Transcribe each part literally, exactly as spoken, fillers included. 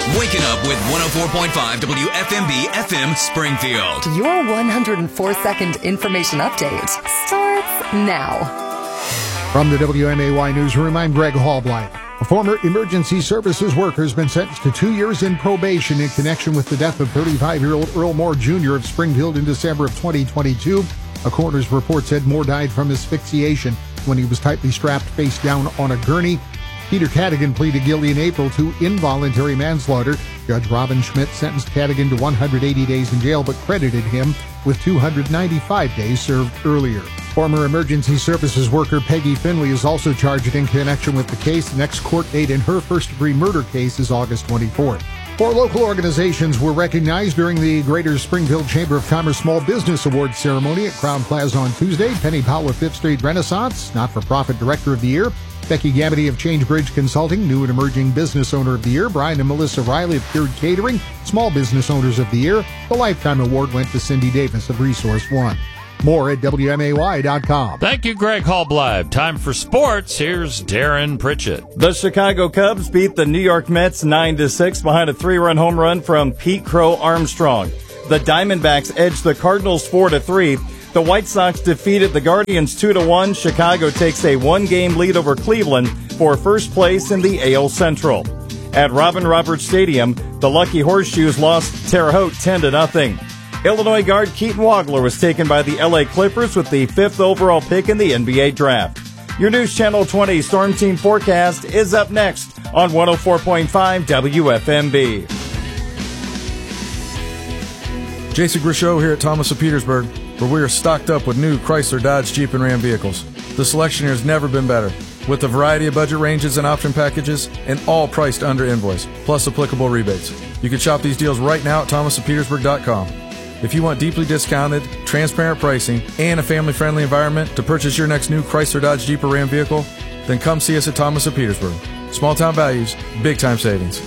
Waking up with one oh four point five W F M B F M Springfield. Your one hundred four second information update starts now. From the W M A Y Newsroom, I'm Greg Hallblight. A former emergency services worker has been sentenced to two years in probation in connection with the death of thirty-five-year-old Earl Moore Junior of Springfield in December of twenty twenty-two. A coroner's report said Moore died from asphyxiation when he was tightly strapped face down on a gurney. Peter Cadigan pleaded guilty in April to involuntary manslaughter. Judge Robin Schmidt sentenced Cadigan to one hundred eighty days in jail, but credited him with two hundred ninety-five days served earlier. Former emergency services worker Peggy Finley is also charged in connection with the case. The next court date in her first-degree murder case is August twenty-fourth. Four local organizations were recognized during the Greater Springfield Chamber of Commerce Small Business Awards ceremony at Crowne Plaza on Tuesday. Penny Powell of Fifth Street Renaissance, Not-for-Profit Director of the Year. Becky Gamity of Change Bridge Consulting, New and Emerging Business Owner of the Year. Brian and Melissa Riley of Cured Catering, Small Business Owners of the Year. The Lifetime Award went to Cindy Davis of Resource One. More at W M A Y dot com. Thank you, Greg Hallblight. Time for sports. Here's Darren Pritchett. The Chicago Cubs beat the New York Mets nine to six behind a three-run home run from Pete Crow Armstrong. The Diamondbacks edged the Cardinals four to three. The White Sox defeated the Guardians two to one. Chicago takes a one-game lead over Cleveland for first place in the A L Central. At Robin Roberts Stadium, the Lucky Horseshoes lost Terre Haute ten to nothing. Illinois guard Keaton Wagler was taken by the L A Clippers with the fifth overall pick in the N B A draft. Your News Channel twenty Storm Team forecast is up next on one oh four point five W F M B. Jason Grishow here at Thomas of Petersburg, where we are stocked up with new Chrysler, Dodge, Jeep, and Ram vehicles. The selection here has never been better, with a variety of budget ranges and option packages, and all priced under invoice, plus applicable rebates. You can shop these deals right now at thomas of petersburg dot com. If you want deeply discounted, transparent pricing, and a family-friendly environment to purchase your next new Chrysler, Dodge, Jeep, or Ram vehicle, then come see us at Thomas of Petersburg. Small-town values, big-time savings.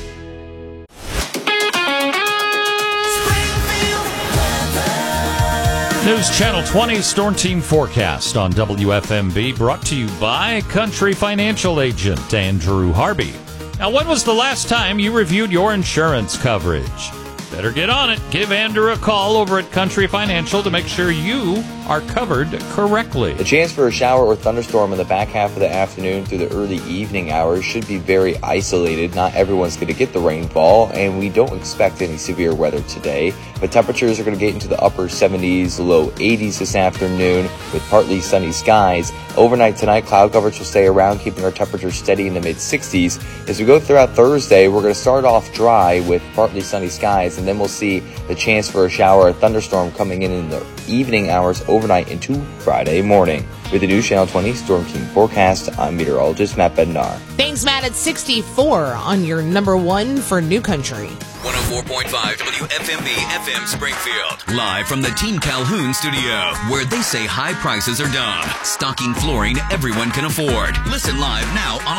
News Channel twenty Storm Team forecast on W F M B, brought to you by Country Financial Agent Andrew Harvey. Now, when was the last time you reviewed your insurance coverage? Better get on it. Give Andrew a call over at Country Financial to make sure you are covered correctly. The chance for a shower or thunderstorm in the back half of the afternoon through the early evening hours should be very isolated. Not everyone's going to get the rainfall, and we don't expect any severe weather today. But temperatures are going to get into the upper seventies, low eighties this afternoon with partly sunny skies. Overnight tonight, cloud coverage will stay around, keeping our temperatures steady in the mid-sixties. As we go throughout Thursday, we're going to start off dry with partly sunny skies, and then we'll see the chance for a shower or thunderstorm coming in in the evening hours overnight into Friday morning. With the News Channel twenty Storm Team forecast, I'm meteorologist Matt Bednar. Thanks, Matt. At sixty-four on your number one for New Country. one oh four point five W F M B F M Springfield. Live from the Team Calhoun studio, where they say high prices are dumb. Stocking flooring everyone can afford. Listen live now on